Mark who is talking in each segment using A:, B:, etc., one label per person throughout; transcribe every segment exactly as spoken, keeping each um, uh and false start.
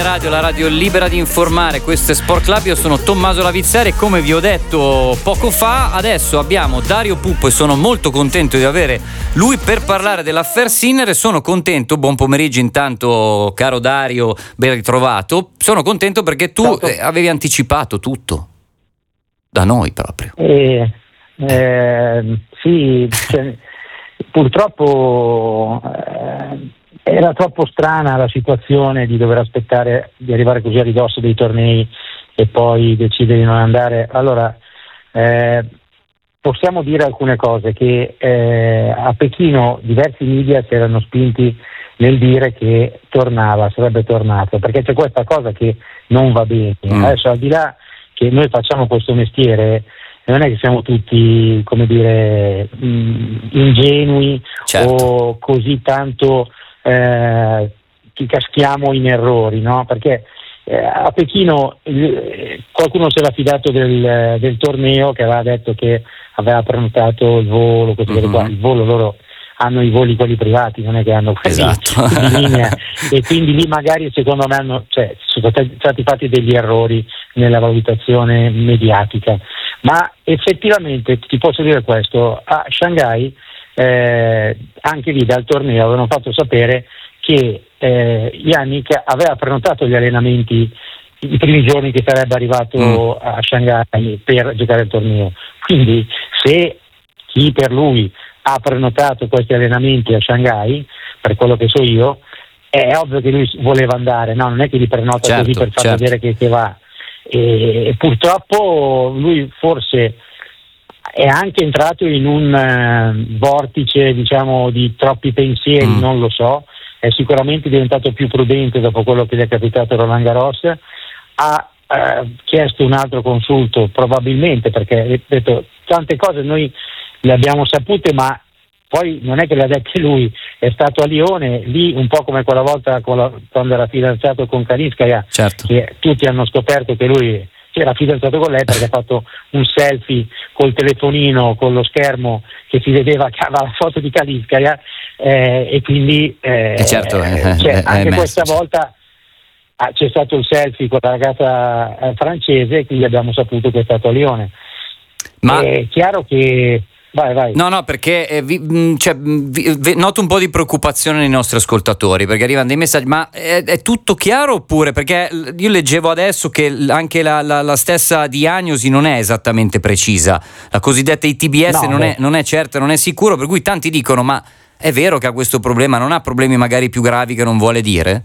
A: Radio, la radio libera di informare. Questo è Sport Club, io sono Tommaso Lavizzari e come vi ho detto poco fa, adesso abbiamo Dario Puppo e sono molto contento di avere lui per parlare dell'affair Sinner. E sono contento, buon pomeriggio intanto caro Dario, ben ritrovato. Sono contento perché tu eh, avevi anticipato tutto da noi proprio.
B: Eh, eh, sì, cioè, purtroppo eh, era troppo strana la situazione di dover aspettare di arrivare così a ridosso dei tornei e poi decidere di non andare. Allora, eh, possiamo dire alcune cose, che eh, a Pechino diversi media si erano spinti nel dire che tornava, sarebbe tornato, perché c'è questa cosa che non va bene. Mm. Adesso, al di là che noi facciamo questo mestiere, non è che siamo tutti, come dire, mh, ingenui, certo, o così tanto eh, che caschiamo in errori, no? Perché eh, a Pechino eh, qualcuno si era fidato del, del torneo, che aveva detto che aveva prenotato il volo, queste cose qua. Il volo, loro hanno i voli quelli privati, non è che hanno quelli
A: esatto.
B: di linea, e quindi lì magari secondo me hanno, cioè, sono stati fatti degli errori nella valutazione mediatica. Ma effettivamente ti posso dire questo: a Shanghai eh, anche lì dal torneo avevano fatto sapere che eh, Yannick aveva prenotato gli allenamenti i primi giorni che sarebbe arrivato mm. a Shanghai per giocare il torneo. Quindi se chi per lui ha prenotato questi allenamenti a Shanghai, per quello che so io, è ovvio che lui voleva andare, no? Non è che li prenota certo, così per far certo. vedere che, che va. E, e purtroppo lui forse è anche entrato in un uh, vortice, diciamo, di troppi pensieri, mm. non lo so, è sicuramente diventato più prudente dopo quello che gli è capitato a Roland Garros, ha uh, chiesto un altro consulto probabilmente, perché ripeto, tante cose noi le abbiamo sapute, ma poi non è che le ha dette lui, è stato a Lione, lì un po' come quella volta con la, quando era fidanzato con Kaliskaya,
A: certo.
B: che tutti hanno scoperto che lui era fidanzato con lei perché ha fatto un selfie col telefonino, con lo schermo che si vedeva che aveva la foto di Kaliskaya, eh, e quindi eh,
A: eh certo, eh,
B: cioè,
A: eh,
B: anche
A: messo,
B: questa volta ah, c'è stato il selfie con la ragazza eh, francese, e quindi abbiamo saputo che è stato a Lione. Ma è chiaro che Vai, vai.
A: No, no, perché eh, vi, mh, cioè, vi, vi, noto un po' di preoccupazione nei nostri ascoltatori, perché arrivano dei messaggi, ma è, è tutto chiaro oppure? Perché io leggevo adesso che anche la, la, la stessa diagnosi non è esattamente precisa, la cosiddetta I T B S no, non, è, non è certa, non è sicuro, per cui tanti dicono, ma è vero che ha questo problema, non ha problemi magari più gravi che non vuole dire?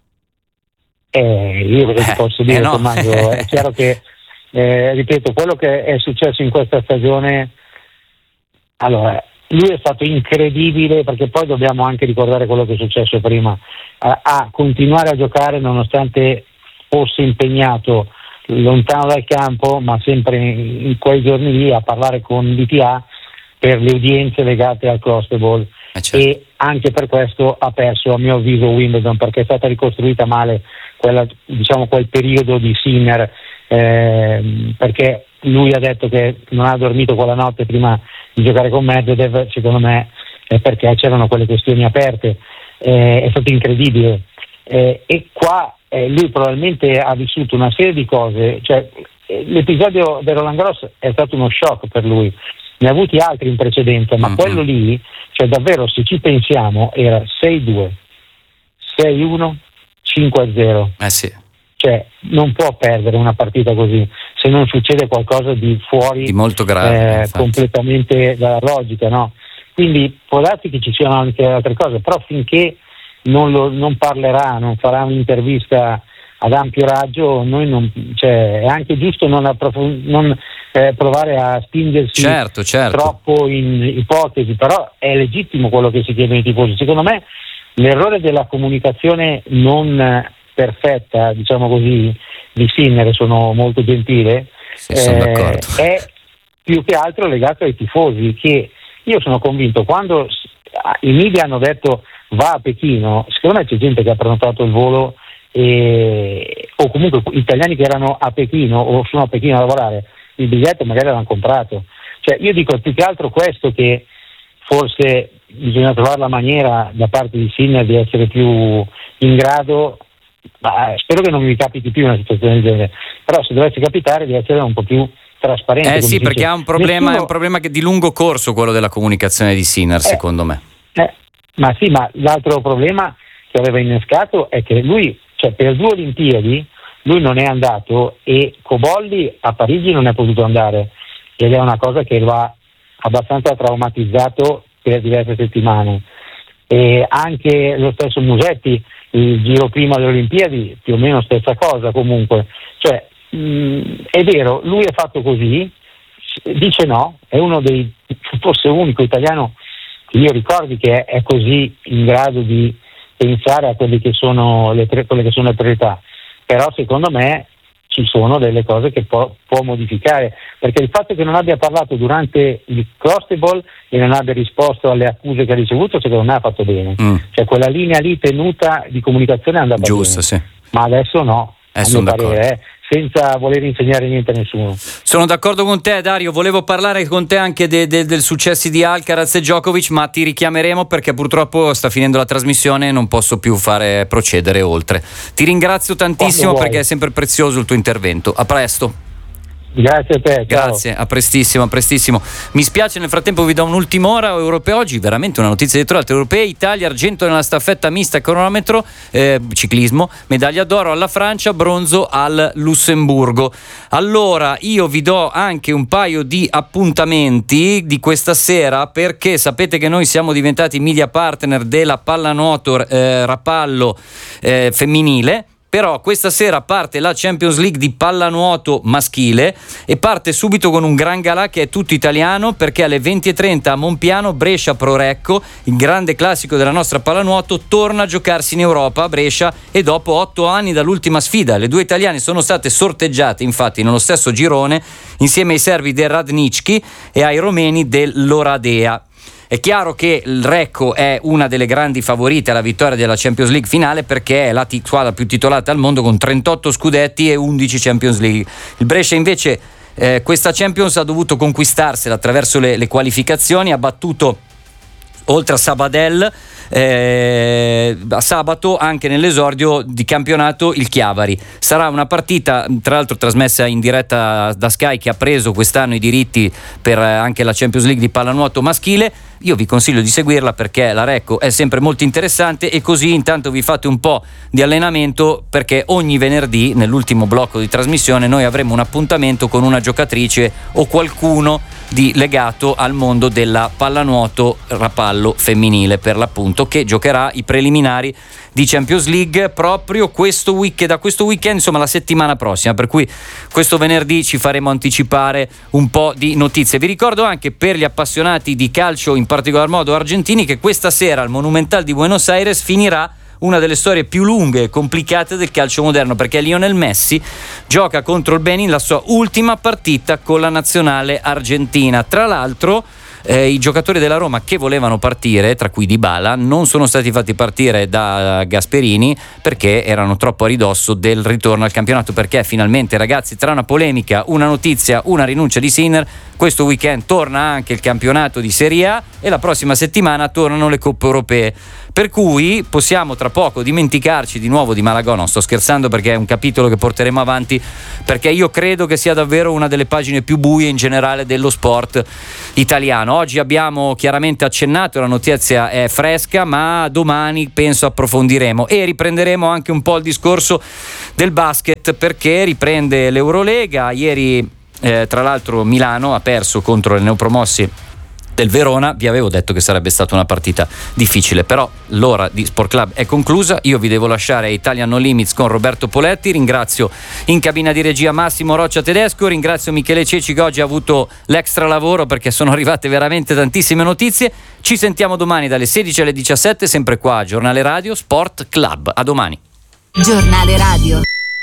B: Eh, io cosa ti posso dire,
A: eh no.
B: Tommaso? È chiaro che, eh, ripeto, quello che è successo in questa stagione. Allora, lui è stato incredibile, perché poi dobbiamo anche ricordare quello che è successo prima, a, a continuare a giocare nonostante fosse impegnato lontano dal campo, ma sempre in, in quei giorni lì a parlare con l'I T A per le udienze legate al Crossball,
A: eh certo.
B: e anche per questo ha perso, a mio avviso, Wimbledon, perché è stata ricostruita male quella, diciamo, quel periodo di Sinner, eh, perché lui ha detto che non ha dormito quella notte prima di giocare con Medvedev, secondo me è perché c'erano quelle questioni aperte, eh, è stato incredibile, eh, e qua eh, lui probabilmente ha vissuto una serie di cose, cioè eh, l'episodio del Roland Garros è stato uno shock per lui, ne ha avuti altri in precedenza, ma mm-hmm. quello lì, cioè davvero, se ci pensiamo, era sei due, sei uno, cinque a zero.
A: Eh sì.
B: Cioè non può perdere una partita così se non succede qualcosa di fuori,
A: di molto grave,
B: eh, completamente dalla logica, no? Quindi può darsi che ci siano anche altre cose, però finché non, lo, non parlerà, non farà un'intervista ad ampio raggio, noi non, cioè, è anche giusto non, approf- non eh, provare a spingersi
A: certo, certo.
B: troppo in ipotesi, però è legittimo quello che si chiedono i tifosi. Secondo me l'errore della comunicazione non perfetta, diciamo così, di Sinner, sono molto gentile,
A: sì, sono
B: eh,
A: d'accordo.
B: È più che altro legato ai tifosi, che io sono convinto, quando i media hanno detto va a Pechino, secondo me c'è gente che ha prenotato il volo, e, o comunque italiani che erano a Pechino o sono a Pechino a lavorare, il biglietto magari l'hanno comprato. Cioè io dico più che altro questo, che forse bisogna trovare la maniera da parte di Sinner di essere più in grado ma spero che non mi capiti più una situazione del genere, però se dovesse capitare deve essere un po' più trasparente.
A: Eh sì, perché ha un problema, Nessuno... è un problema che di lungo corso quello della comunicazione di Sinner, eh, secondo me.
B: Eh, ma sì, ma l'altro problema che aveva innescato è che lui, cioè per due Olimpiadi, lui non è andato e Cobolli a Parigi non è potuto andare, ed è una cosa che lo ha abbastanza traumatizzato per diverse settimane. E anche lo stesso Musetti, il giro prima delle Olimpiadi, più o meno stessa cosa comunque. Cioè, mh, è vero, lui è fatto così, dice no, è uno dei, forse unico italiano che io ricordi che è, è così in grado di pensare a quelle che sono le, quelle che sono le priorità, però secondo me ci sono delle cose che può, può modificare, perché il fatto che non abbia parlato durante il Crostable e non abbia risposto alle accuse che ha ricevuto, secondo me ha fatto bene. Mm. Cioè quella linea lì tenuta di comunicazione è andata
A: giusta,
B: bene.
A: Sì.
B: Ma adesso no,
A: eh, a mio parere,
B: eh, senza voler insegnare niente a nessuno.
A: Sono d'accordo con te, Dario. Volevo parlare con te anche de, de, del successi di Alcaraz e Djokovic, ma ti richiameremo perché purtroppo sta finendo la trasmissione e non posso più fare procedere oltre. Ti ringrazio tantissimo perché è sempre prezioso il tuo intervento. A presto.
B: Grazie a te, ciao.
A: Grazie, a prestissimo, a prestissimo. Mi spiace, nel frattempo vi do un'ultima ora. Europeo oggi, veramente una notizia dietro l'altra. Europei, Italia, argento nella staffetta mista cronometro, eh, ciclismo, medaglia d'oro alla Francia, bronzo al Lussemburgo. Allora, io vi do anche un paio di appuntamenti di questa sera, perché sapete che noi siamo diventati media partner della pallanuoto eh, Rapallo eh, femminile. Però questa sera parte la Champions League di pallanuoto maschile e parte subito con un gran galà che è tutto italiano, perché alle venti e trenta a Monpiano Brescia Pro Recco, il grande classico della nostra pallanuoto, torna a giocarsi in Europa a Brescia, e dopo otto anni dall'ultima sfida le due italiane sono state sorteggiate infatti nello stesso girone insieme ai serbi del Radnički e ai romeni dell'Oradea. È chiaro che il Recco è una delle grandi favorite alla vittoria della Champions League finale, perché è la t- squadra più titolata al mondo con trentotto scudetti e undici Champions League. Il Brescia invece eh, questa Champions ha dovuto conquistarsela attraverso le, le qualificazioni, ha battuto oltre a Sabadell eh, a sabato anche nell'esordio di campionato il Chiavari. Sarà una partita tra l'altro trasmessa in diretta da Sky, che ha preso quest'anno i diritti per anche la Champions League di pallanuoto maschile. Io vi consiglio di seguirla perché la Recco è sempre molto interessante, e così intanto vi fate un po' di allenamento, perché ogni venerdì nell'ultimo blocco di trasmissione noi avremo un appuntamento con una giocatrice o qualcuno di legato al mondo della pallanuoto Rapallo femminile, per l'appunto, che giocherà i preliminari di Champions League proprio questo weekend, da questo weekend, insomma la settimana prossima, per cui questo venerdì ci faremo anticipare un po' di notizie. Vi ricordo anche, per gli appassionati di calcio, in particolar modo argentini, che questa sera al Monumental di Buenos Aires finirà una delle storie più lunghe e complicate del calcio moderno, perché Lionel Messi gioca contro il Benin la sua ultima partita con la nazionale argentina. Tra l'altro eh, i giocatori della Roma che volevano partire, tra cui Dybala, non sono stati fatti partire da Gasperini perché erano troppo a ridosso del ritorno al campionato, perché finalmente, ragazzi, tra una polemica, una notizia, una rinuncia di Sinner, questo weekend torna anche il campionato di Serie A e la prossima settimana tornano le coppe europee, per cui possiamo tra poco dimenticarci di nuovo di Malagò. Non sto scherzando, perché è un capitolo che porteremo avanti, perché io credo che sia davvero una delle pagine più buie in generale dello sport italiano. Oggi abbiamo chiaramente accennato, la notizia è fresca, ma domani penso approfondiremo e riprenderemo anche un po' il discorso del basket, perché riprende l'Eurolega. Ieri Eh, tra l'altro Milano ha perso contro le neopromossi del Verona. Vi avevo detto che sarebbe stata una partita difficile, però l'ora di Sport Club è conclusa. Io vi devo lasciare a Italian No Limits con Roberto Poletti. Ringrazio in cabina di regia Massimo Roccia Tedesco, ringrazio Michele Ceci che oggi ha avuto l'extra lavoro perché sono arrivate veramente tantissime notizie. Ci sentiamo domani dalle sedici alle diciassette, sempre qua a Giornale Radio Sport Club. A domani.
C: Giornale Radio.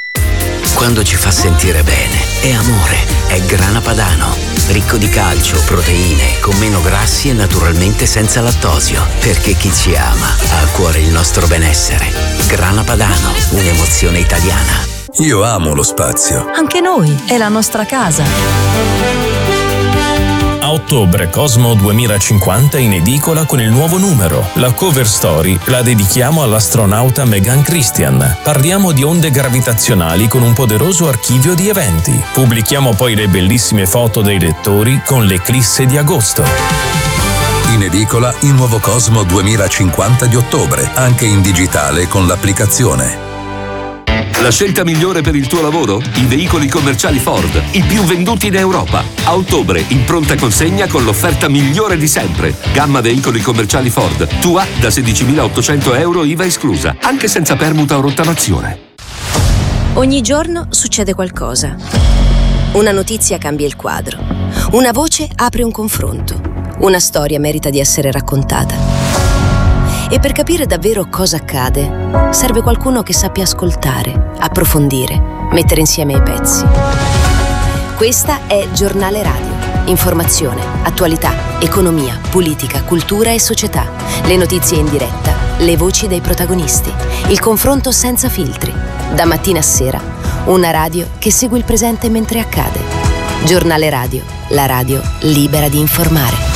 D: Quando ci fa sentire bene è amore, è Grana Padano, ricco di calcio, proteine, con meno grassi e naturalmente senza lattosio, perché chi ci ama ha a cuore il nostro benessere. Grana Padano, un'emozione italiana.
E: Io amo lo spazio.
C: Anche noi, è la nostra casa.
E: A ottobre Cosmo duemilacinquanta in edicola con il nuovo numero. La cover story la dedichiamo all'astronauta Megan Christian. Parliamo di onde gravitazionali con un poderoso archivio di eventi. Pubblichiamo poi le bellissime foto dei lettori con l'eclisse di agosto.
F: In edicola il nuovo Cosmo duemilacinquanta di ottobre, anche in digitale con l'applicazione.
G: La scelta migliore per il tuo lavoro? I veicoli commerciali Ford, i più venduti in Europa. A ottobre in pronta consegna con l'offerta migliore di sempre. Gamma veicoli commerciali Ford, tua da sedicimilaottocento euro I V A esclusa, anche senza permuta o rottamazione.
H: Ogni giorno succede qualcosa. Una notizia cambia il quadro. Una voce apre un confronto. Una storia merita di essere raccontata. E per capire davvero cosa accade, serve qualcuno che sappia ascoltare, approfondire, mettere insieme i pezzi. Questa è Giornale Radio. Informazione, attualità, economia, politica, cultura e società. Le notizie in diretta, le voci dei protagonisti, il confronto senza filtri. Da mattina a sera, una radio che segue il presente mentre accade. Giornale Radio, la radio libera di informare.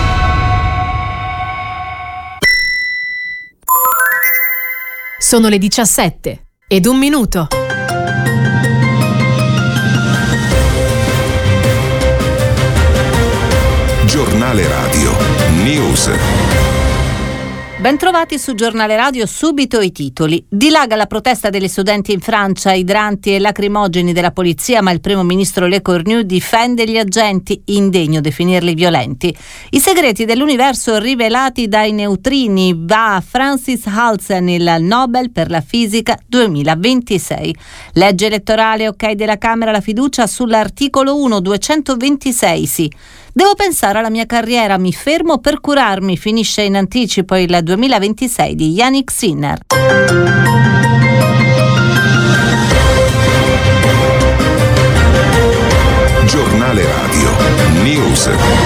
I: Sono le diciassette ed un minuto.
J: Giornale Radio News.
K: Bentrovati su Giornale Radio, subito i titoli. Dilaga la protesta degli studenti in Francia, idranti e lacrimogeni della polizia, ma il primo ministro Le Cornu difende gli agenti, indegno definirli violenti. I segreti dell'universo rivelati dai neutrini, va a Francis Halsen il Nobel per la fisica duemilaventisei. Legge elettorale, ok della Camera, la fiducia sull'articolo uno, duecentoventisei sì. Devo pensare alla mia carriera, mi fermo per curarmi, finisce in anticipo il duemilaventisei di Yannick Sinner.
J: Giornale Radio News.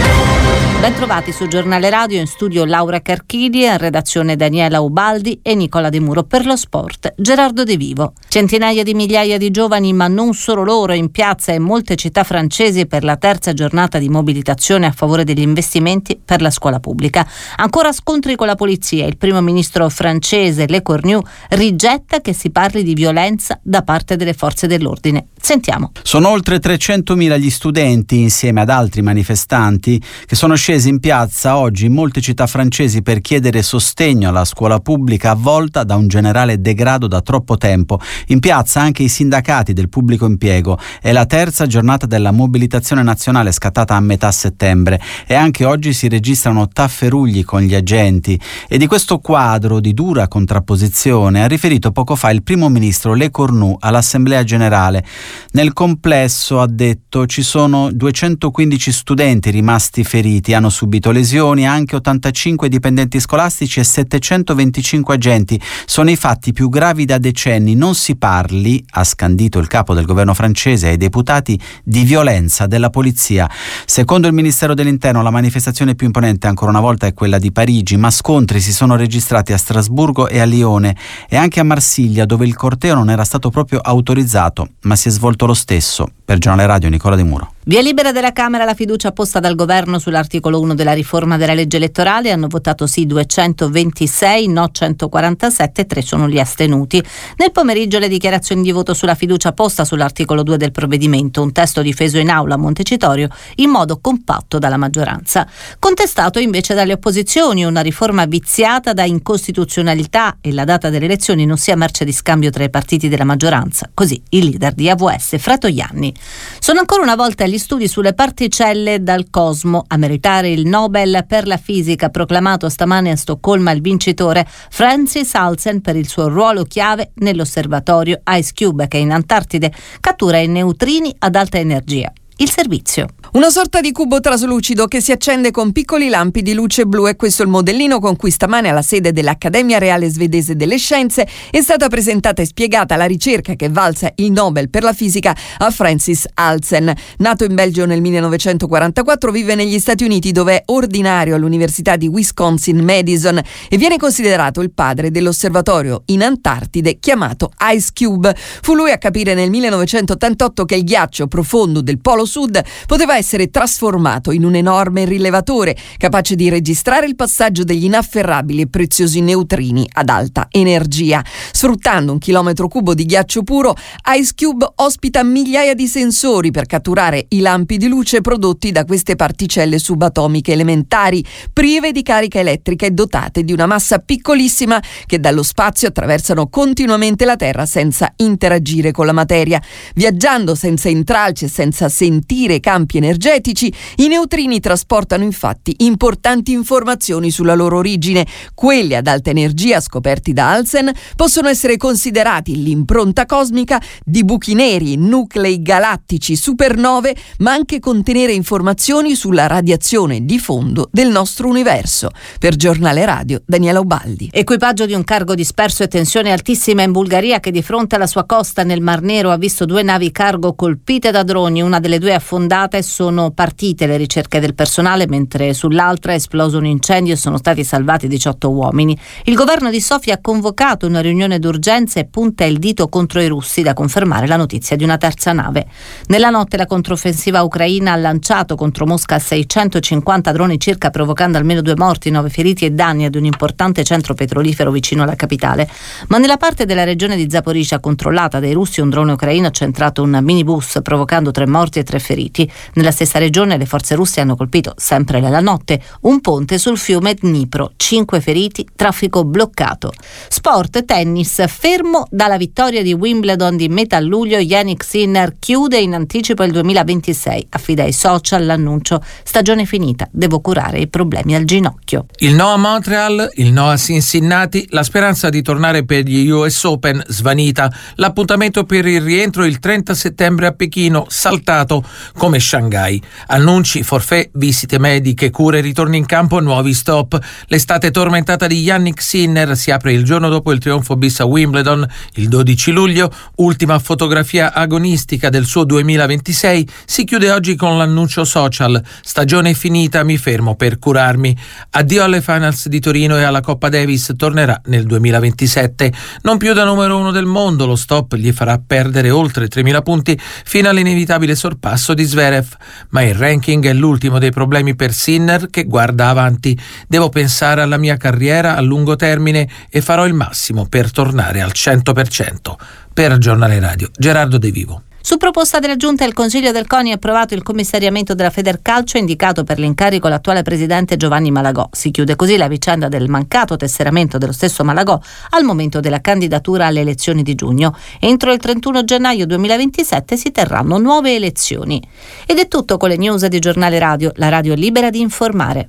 K: Bentrovati su Giornale Radio, in studio Laura Carchidi, in redazione Daniela Ubaldi e Nicola De Muro, per lo sport Gerardo De Vivo. Centinaia di migliaia di giovani, ma non solo loro, in piazza in molte città francesi per la terza giornata di mobilitazione a favore degli investimenti per la scuola pubblica. Ancora scontri con la polizia. Il primo ministro francese Le Cornu rigetta che si parli di violenza da parte delle forze dell'ordine. Sentiamo.
L: Sono oltre trecentomila gli studenti, insieme ad altri manifestanti, che sono scesi in piazza oggi in molte città francesi per chiedere sostegno alla scuola pubblica avvolta da un generale degrado da troppo tempo. In piazza anche i sindacati del pubblico impiego. È la terza giornata della mobilitazione nazionale scattata a metà settembre e anche oggi si registrano tafferugli con gli agenti. E di questo quadro di dura contrapposizione ha riferito poco fa il primo ministro Le Cornu all'Assemblea Generale. Nel complesso, ha detto, ci sono duecentoquindici studenti rimasti feriti, hanno subito lesioni anche ottantacinque dipendenti scolastici e settecentoventicinque agenti. Sono i fatti più gravi da decenni. Non si parli, ha scandito il capo del governo francese ai deputati, di violenza della polizia. Secondo il Ministero dell'Interno, la manifestazione più imponente ancora una volta è quella di Parigi, ma scontri si sono registrati a Strasburgo e a Lione e anche a Marsiglia, dove il corteo non era stato proprio autorizzato, ma si è svolto lo stesso. Per Giornale Radio, Nicola De Muro.
K: Via libera della Camera la fiducia posta dal governo sull'articolo uno della riforma della legge elettorale. Hanno votato sì duecentoventisei, no centoquarantasette, tre sono gli astenuti. Nel pomeriggio le dichiarazioni di voto sulla fiducia posta sull'articolo due del provvedimento, un testo difeso in aula a Montecitorio in modo compatto dalla maggioranza. Contestato invece dalle opposizioni, una riforma viziata da incostituzionalità e la data delle elezioni non sia merce di scambio tra i partiti della maggioranza, così il leader di A V S Fratoianni. Sono ancora una volta gli studi sulle particelle dal cosmo a meritare il Nobel per la fisica, proclamato stamane a Stoccolma il vincitore Francis Halsen per il suo ruolo chiave nell'osservatorio IceCube, che in Antartide cattura i neutrini ad alta energia. Il servizio.
M: Una sorta di cubo traslucido che si accende con piccoli lampi di luce blu, e questo è il modellino con cui stamane alla sede dell'Accademia Reale Svedese delle Scienze è stata presentata e spiegata la ricerca che valsa il Nobel per la fisica a Francis Halsen. Nato in Belgio nel millenovecentoquarantaquattro, vive negli Stati Uniti, dove è ordinario all'Università di Wisconsin-Madison e viene considerato il padre dell'osservatorio in Antartide chiamato IceCube. Fu lui a capire nel millenovecentottantotto che il ghiaccio profondo del polo Sud poteva essere trasformato in un enorme rilevatore capace di registrare il passaggio degli inafferrabili e preziosi neutrini ad alta energia. Sfruttando un chilometro cubo di ghiaccio puro, IceCube ospita migliaia di sensori per catturare i lampi di luce prodotti da queste particelle subatomiche elementari, prive di carica elettrica e dotate di una massa piccolissima che dallo spazio attraversano continuamente la Terra senza interagire con la materia. Viaggiando senza intralci e senza sentire campi energetici, i neutrini trasportano infatti importanti informazioni sulla loro origine. Quelli ad alta energia scoperti da Alsen possono essere considerati l'impronta cosmica di buchi neri, nuclei galattici, supernove, ma anche contenere informazioni sulla radiazione di fondo del nostro universo. Per Giornale Radio, Daniela Ubaldi.
K: Equipaggio di un cargo disperso e tensione altissima in Bulgaria, che di fronte alla sua costa nel Mar Nero ha visto due navi cargo colpite da droni. Una delle due è affondata e sono partite le ricerche del personale, mentre sull'altra è esploso un incendio e sono stati salvati diciotto uomini. Il governo di Sofia ha convocato una riunione d'urgenza e punta il dito contro i russi, da confermare la notizia di una terza nave. Nella notte la controffensiva ucraina ha lanciato contro Mosca seicentocinquanta droni circa, provocando almeno due morti, nove feriti e danni ad un importante centro petrolifero vicino alla capitale. Ma nella parte della regione di Zaporizhzhia controllata dai russi, un drone ucraino ha centrato un minibus, provocando tre morti e tre feriti. Nella stessa regione le forze russe hanno colpito, sempre nella notte, un ponte sul fiume Dnipro. Cinque feriti, traffico bloccato. Sport, tennis, fermo dalla vittoria di Wimbledon di metà luglio. Jannik Sinner chiude in anticipo il duemilaventisei. Affida ai social l'annuncio: stagione finita, devo curare i problemi al ginocchio.
N: Il no a Montreal, il no a Cincinnati, la speranza di tornare per gli U S Open svanita, l'appuntamento per il rientro il trenta settembre a Pechino saltato come Shanghai. Annunci, forfait, visite mediche, cure, ritorni in campo, nuovi stop. L'estate tormentata di Jannik Sinner si apre il giorno dopo il trionfo bis a Wimbledon, il dodici luglio. Ultima fotografia agonistica del suo duemilaventisei si chiude oggi con l'annuncio social: stagione finita, mi fermo per curarmi. Addio alle finals di Torino e alla Coppa Davis, tornerà nel duemilaventisette. Non più da numero uno del mondo, lo stop gli farà perdere oltre tremila punti fino all'inevitabile sorpasso di Zverev, ma il ranking è l'ultimo dei problemi per Sinner, che guarda avanti. Devo pensare alla mia carriera a lungo termine e farò il massimo per tornare al cento per cento. Per Giornale Radio, Gerardo De Vivo.
K: Su proposta della Giunta, il Consiglio del CONI ha approvato il commissariamento della Federcalcio, indicato per l'incarico l'attuale presidente Giovanni Malagò. Si chiude così la vicenda del mancato tesseramento dello stesso Malagò al momento della candidatura alle elezioni di giugno. Entro il trentuno gennaio duemilaventisette si terranno nuove elezioni. Ed è tutto con le news di Giornale Radio, la radio libera di informare.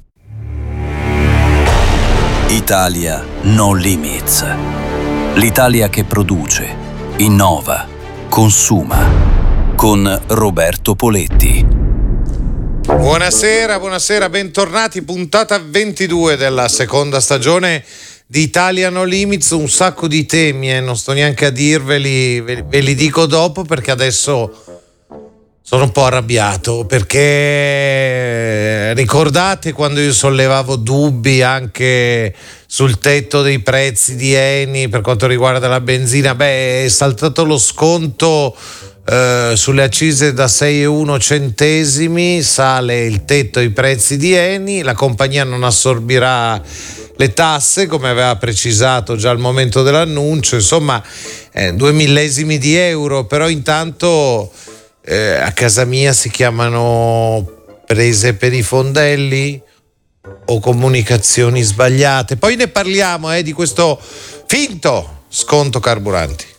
O: Italia No Limits. L'Italia che produce, innova, consuma. Con Roberto Poletti.
P: Buonasera, buonasera, bentornati. Puntata ventidue della seconda stagione di Italia No Limits. Un sacco di temi, eh, non sto neanche a dirveli, ve, ve li dico dopo, perché adesso sono un po' arrabbiato, perché ricordate quando io sollevavo dubbi anche sul tetto dei prezzi di Eni per quanto riguarda la benzina? Beh, è saltato lo sconto eh, sulle accise da sei virgola uno centesimi, sale il tetto ai prezzi di Eni, la compagnia non assorbirà le tasse come aveva precisato già al momento dell'annuncio, insomma eh, due millesimi di euro, però intanto eh, a casa mia si chiamano prese per i fondelli o comunicazioni sbagliate. Poi ne parliamo eh, di questo finto sconto carburanti.